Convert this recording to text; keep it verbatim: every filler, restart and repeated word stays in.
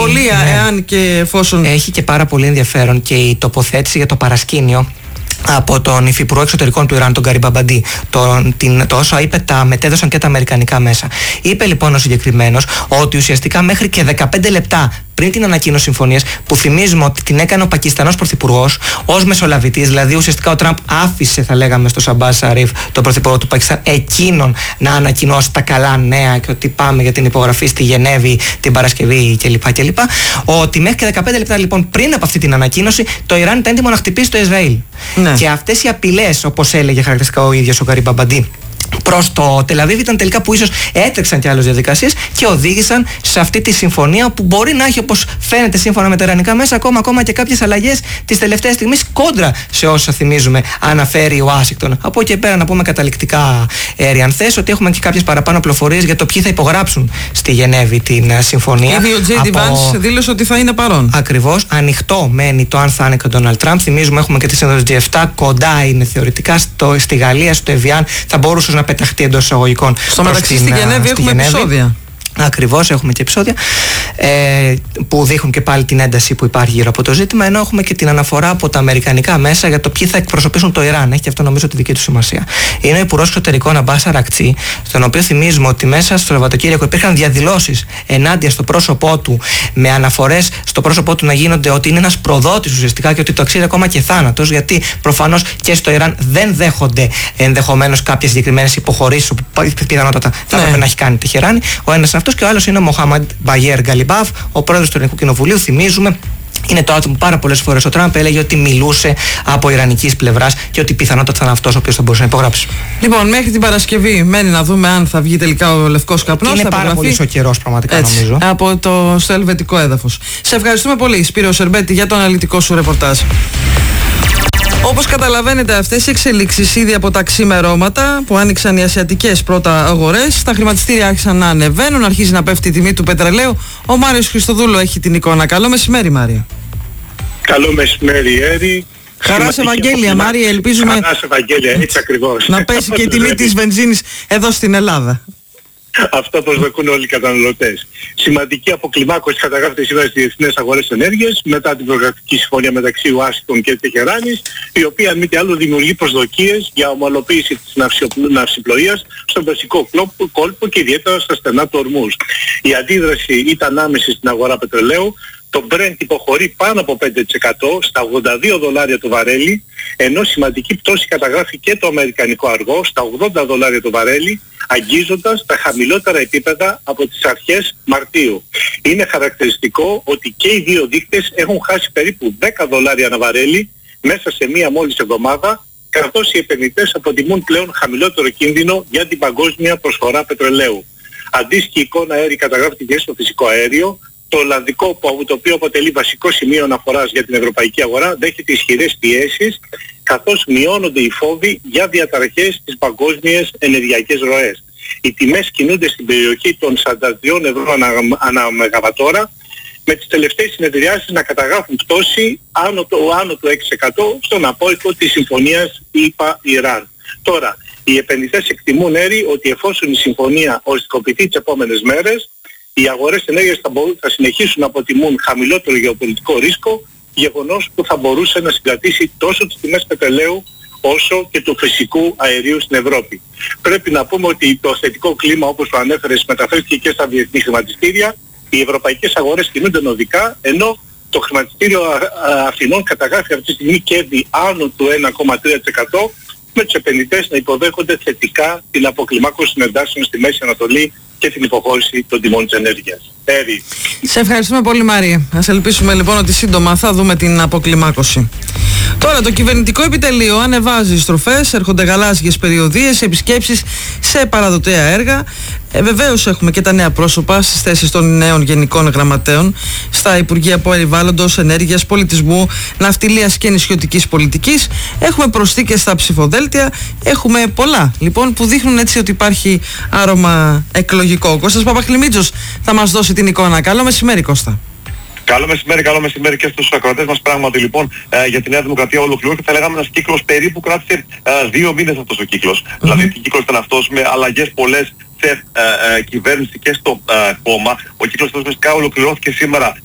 αμφιβολία, ναι, εάν και εφόσον. Έχει και πάρα πολύ ενδιαφέρον και η τοποθέτηση για το παρασκήνιο από τον Υφυπουργό Εξωτερικών του Ιράν, τον Γκαριμπαμπαντί. Το, την, το όσα είπε τα μετέδωσαν και τα αμερικανικά μέσα. Είπε λοιπόν ο συγκεκριμένος ότι ουσιαστικά μέχρι και δεκαπέντε λεπτά πριν την ανακοίνωση συμφωνίας, που θυμίζουμε ότι την έκανε ο Πακιστανός Πρωθυπουργός ως μεσολαβητής, δηλαδή ουσιαστικά ο Τραμπ άφησε, θα λέγαμε, στο Σαμπάζ Σαρίφ, τον Πρωθυπουργό του Πακιστάν, εκείνον να ανακοινώσει τα καλά νέα και ότι πάμε για την υπογραφή στη Γενέβη την Παρασκευή κλπ. κλπ. Ότι μέχρι και δεκαπέντε λεπτά λοιπόν πριν από αυτή την ανακοίνωση, το Ιράν ήταν έτοιμο να χτυπήσει το Ισραήλ. Ναι. Και αυτές οι απειλές, όπως έλεγε χαρακτηριστικά ο ίδιος ο Γκαριμπαμπαντί, προς το Τελαβίβ ήταν τελικά που ίσως έτρεξαν και άλλες διαδικασίες και οδήγησαν σε αυτή τη συμφωνία που μπορεί να έχει, όπως φαίνεται σύμφωνα με τα ιρανικά μέσα, ακόμα, ακόμα και κάποιες αλλαγές τις τελευταίες στιγμής κόντρα σε όσα θυμίζουμε αναφέρει η Ουάσιγκτον. Από εκεί πέρα να πούμε καταληκτικά, Έριαν, θες ότι έχουμε και κάποιες παραπάνω πληροφορίες για το ποιοι θα υπογράψουν στη Γενέβη την συμφωνία. Ήδη ο Τζέι Ντι Vance δήλωσε ότι θα είναι παρόν. Ακριβώς. Ανοιχτό μένει το αν θα είναι και ο Ντόναλντ Τραμπ. Θυμίζουμε έχουμε και τη σύνοδο τζι επτά, κοντά είναι θεωρητικά στο, στη Γαλλία, στο Εβιάν. Θα μπορούσε να πεταχτεί εντός εισαγωγικών. Στο μεταξύ στη Γενέβη έχουμε Γενέβη. επεισόδια. Ακριβώς, έχουμε και επεισόδια ε, που δείχνουν και πάλι την ένταση που υπάρχει γύρω από το ζήτημα, ενώ έχουμε και την αναφορά από τα αμερικανικά μέσα για το ποιοι θα εκπροσωπήσουν το Ιράν. Έχει και αυτό νομίζω τη δική του σημασία. Είναι ο Υπουργός Εξωτερικών Αμπάς Αρακτσί, στον οποίο θυμίζουμε ότι μέσα στο Σαββατοκύριακο υπήρχαν διαδηλώσεις ενάντια στο πρόσωπό του, με αναφορές στο πρόσωπό του να γίνονται ότι είναι ένας προδότης ουσιαστικά και ότι το αξίζει ακόμα και θάνατος, γιατί προφανώς και στο Ιράν δεν δέχονται ενδεχομένως κάποιες συγκεκριμένες υποχωρήσεις που πιθανότατα θα έπρεπε να έχει κάνει Τεχεράνη. Ο ένας αυτός και ο άλλος είναι ο Μοχάμαντ Μπαγιέρ Γκαλιμπάφ, ο πρόεδρος του Ελληνικού Κοινοβουλίου. Θυμίζουμε, είναι το άτομο που πάρα πολλές φορές ο Τραμπ έλεγε ότι μιλούσε από ιρανικής πλευράς και ότι πιθανότατα θα είναι αυτός ο οποίος θα μπορούσε να υπογράψει. Λοιπόν, μέχρι την Παρασκευή μένει να δούμε αν θα βγει τελικά ο λευκός καπνός. Είναι πάρα πολύ ο καιρός, πραγματικά, έτσι, νομίζω. Από το στο ελβετικό έδαφος. Σε ευχαριστούμε πολύ, Σπύρο Σερμπέτη, για το αναλυτικό σου ρεπορτάζ. Όπως καταλαβαίνετε, αυτές οι εξελίξεις ήδη από τα ξημερώματα που άνοιξαν οι ασιατικές πρώτα αγορές, τα χρηματιστήρια άρχισαν να ανεβαίνουν, αρχίζει να πέφτει η τιμή του πετρελαίου. Ο Μάριος Χριστοδούλου έχει την εικόνα. Καλό μεσημέρι, Μάριο. Καλό μεσημέρι, Έρη. Χαρά σε Ευαγγέλια, Μάρια, ελπίζουμε. Χαρά σε Ευαγγέλια, έτσι ακριβώς. Να πέσει και η τιμή της βενζίνης εδώ στην Ελλάδα. Αυτό προσδοκούν όλοι οι καταναλωτές. Σημαντική αποκλιμάκωση καταγράφεται σήμερα στις διεθνές αγορές ενέργειας μετά την προκρατική συμφωνία μεταξύ Ουάσιγκτον και Τεχεράνης, η οποία αν μη τι άλλο δημιουργεί προσδοκίες για ομαλοποίηση της ναυσιπλοείας στον Περσικό κόλπο και ιδιαίτερα στα στενά του Ορμούζ. Η αντίδραση ήταν άμεση στην αγορά πετρελαίου. Το Brent υποχωρεί πάνω από πέντε τοις εκατό στα ογδόντα δύο δολάρια το βαρέλι, ενώ σημαντική πτώση καταγράφει και το αμερικανικό αργό στα ογδόντα δολάρια το βαρέλι, αγγίζοντας τα χαμηλότερα επίπεδα από τις αρχές Μαρτίου. Είναι χαρακτηριστικό ότι και οι δύο δείκτες έχουν χάσει περίπου δέκα δολάρια ένα βαρέλι μέσα σε μία μόλις εβδομάδα, καθώς οι επενδυτές αποτιμούν πλέον χαμηλότερο κίνδυνο για την παγκόσμια προσφορά πετρελαίου. Αντίστοιχη εικόνα αέρη καταγράφεται και στο φυσικό αέριο. Το Ολλανδικό, το οποίο αποτελεί βασικό σημείο αναφοράς για την ευρωπαϊκή αγορά, δέχεται ισχυρές πιέσεις, καθώς μειώνονται οι φόβοι για διαταραχές στις παγκόσμιες ενεργειακές ροές. Οι τιμές κινούνται στην περιοχή των σαράντα δύο ευρώ ανά, ανά μεγαβατόρα, με τις τελευταίες συνεδριάσεις να καταγράφουν πτώση άνω το, άνω του έξι τοις εκατό στον απόϊχο της συμφωνίας ΗΠΑ-Ιράν. Τώρα, οι επενδυτές εκτιμούν, Έρη, ότι εφόσον η συμφωνία οριστικοποιηθεί τις επόμενες μέρες, οι αγορές ενέργειας θα, μπορούν, θα συνεχίσουν να αποτιμούν χαμηλότερο γεωπολιτικό ρίσκο, γεγονός που θα μπορούσε να συγκρατήσει τόσο τις τιμές πετρελαίου όσο και του φυσικού αερίου στην Ευρώπη. Πρέπει να πούμε ότι το θετικό κλίμα, όπως το ανέφερες, μεταφέρθηκε και στα διεθνή χρηματιστήρια. Οι ευρωπαϊκές αγορές κινούνται νοδικά, ενώ το χρηματιστήριο Αθηνών καταγράφει αυτή τη στιγμή κέρδη άνω του ένα κόμμα τρία τοις εκατό, με τους επενδυτές να υποδέχονται θετικά την αποκλιμάκωση των εντάσεων στη Μέση Ανατολή και την υποχώρηση των τιμών της ενέργειας. Έρη. Σε ευχαριστούμε πολύ, Μάρια. Ας ελπίσουμε λοιπόν ότι σύντομα θα δούμε την αποκλιμάκωση. Τώρα το κυβερνητικό επιτελείο ανεβάζει στροφές, έρχονται γαλάζιες περιοδίες, επισκέψεις σε παραδοτέα έργα. Ε, βεβαίως έχουμε και τα νέα πρόσωπα στις θέσεις των νέων γενικών γραμματέων στα Υπουργεία Περιβάλλοντος, Ενέργειας, Πολιτισμού, Ναυτιλίας και Νησιωτικής Πολιτικής. Έχουμε προσθήκες στα ψηφοδέλτια, έχουμε πολλά λοιπόν που δείχνουν έτσι ότι υπάρχει άρωμα εκλογικό. Ο Κώστας Παπαχλημίτζος θα μας δώσει την εικόνα. Καλό μεσημέρι, Κώστα. Καλό μεσημέρι, καλό μεσημέρι και στους ακροατές μας. Πράγματι λοιπόν ε, για τη Νέα Δημοκρατία ολοκληρώθηκε, θα λέγαμε, ένας κύκλος περίπου κράτησε ε, δύο μήνες αυτός ο κύκλος. Mm-hmm. Δηλαδή ο κύκλος ήταν αυτός με αλλαγές πολλές σε ε, ε, κυβέρνηση και στο ε, κόμμα. Ο κύκλος αυτός βασικά ολοκληρώθηκε σήμερα